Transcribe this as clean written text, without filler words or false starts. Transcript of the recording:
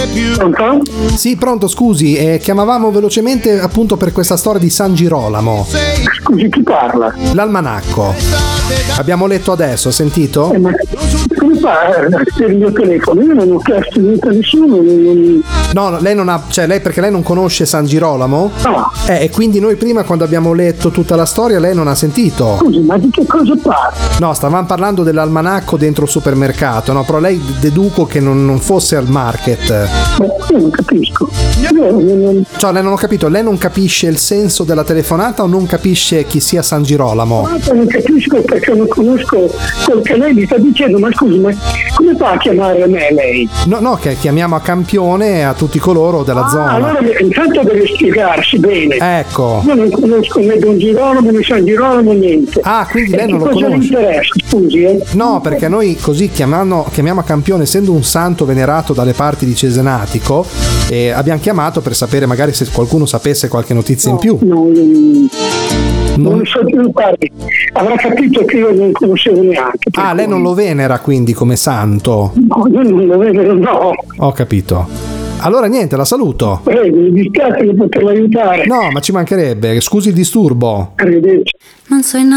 Pronto? Sì, pronto, scusi, chiamavamo velocemente appunto per questa storia di San Girolamo. Scusi, chi parla? L'almanacco. Abbiamo letto adesso, ha sentito? Ma come fa per il mio telefono? Io non ho chiesto niente a nessuno. No, lei non ha, cioè lei perché lei non conosce San Girolamo? No. E quindi noi prima quando abbiamo letto tutta la storia lei non ha sentito. Scusi, ma di che cosa parla? No, stavamo parlando dell'almanacco dentro il supermercato, no? Però lei deduco che non fosse al market. Ma io non capisco. Cioè, lei non ho capito, lei non capisce il senso della telefonata o non capisce chi sia San Girolamo? Non capisco perché non conosco quel che lei mi sta dicendo, ma scusi, ma come fa a chiamare me lei? No, che chiamiamo a campione a tutti coloro della zona. Allora intanto deve spiegarsi bene. Ecco. Io non conosco né Don Girolamo né San Girolamo, niente. Ah, quindi lei non lo cosa conosce? le interessa, scusi, No, perché noi così chiamiamo a campione, essendo un santo venerato dalle parti di Cesenatico, abbiamo chiamato per sapere magari se qualcuno sapesse qualche notizia in più. Non so più parli. Avrà capito che io non conoscevo neanche. Ah, lei non lo venera quindi come santo? No, io non lo vedo, no. Ho capito. Allora niente, la saluto. Prego, mi dispiace di poterla aiutare. No, ma ci mancherebbe, scusi il disturbo. Arrivederci. Non so